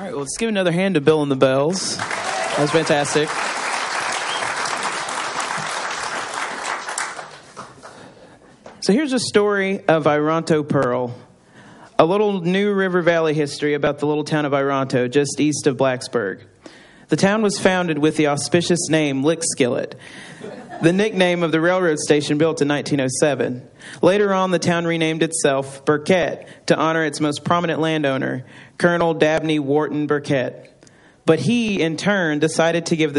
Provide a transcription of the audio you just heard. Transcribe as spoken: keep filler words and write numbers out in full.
right, well, let's give another hand to Bill and the Bells. That was fantastic. So here's a story of Ironto Pearl, a little new River Valley history about the little town of Ironto, just east of Blacksburg. The town was founded with the auspicious name Lickskillet, the nickname of the railroad station built in nineteen oh seven. Later on, the town renamed itself Burkett to honor its most prominent landowner, Colonel Dabney Wharton Burkett. But he, in turn, decided to give the